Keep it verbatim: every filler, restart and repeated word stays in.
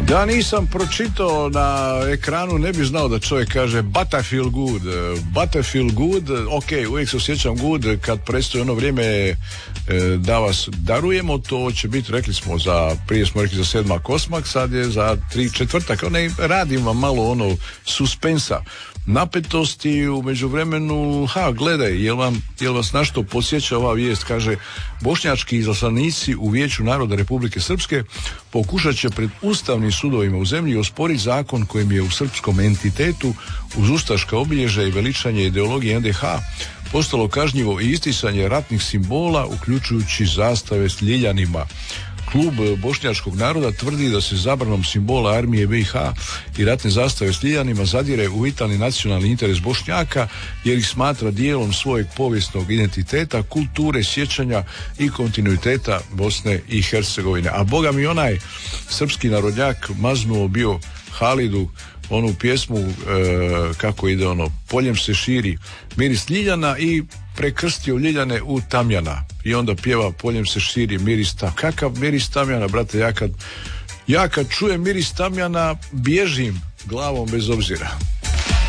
Da nisam pročitao na ekranu ne bi znao da čovjek kaže but I feel good, but I feel good, ok, uvijek se osjećam good kad predstoji ono vrijeme da vas darujemo, to će biti, rekli smo za, prije smo rekli za sedmak, osmak, sad je za tri četvrtak, ne, radim vam malo ono suspensa, napetosti u međuvremenu. Ha, gledaj, jel, vam, jel vas na što podsjeća ova vijest? Kaže, bošnjački izaslanici u Vijeću naroda Republike Srpske pokušat će pred ustavnim sudovima u zemlji osporiti zakon kojim je u srpskom entitetu uz ustaška obilježja i veličanje ideologije en de ha postalo kažnjivo i isticanje ratnih simbola, uključujući zastave s ljiljanima. Klub bošnjačkog naroda tvrdi da se zabranom simbola armije be i ha i ratne zastave s ljiljanima zadire u vitalni nacionalni interes Bošnjaka, jer ih smatra dijelom svojeg povijesnog identiteta, kulture, sjećanja i kontinuiteta Bosne i Hercegovine. A boga mi onaj srpski narodnjak maznuo bio Halidu onu pjesmu e, kako ide ono, poljem se širi miris ljiljana i prekrstio ljiljane u tamjana i onda pjeva poljem se širi miris tam. Kakav miris tamjana, brate, ja kad ja kad čujem miris tamjana bježim glavom bez obzira.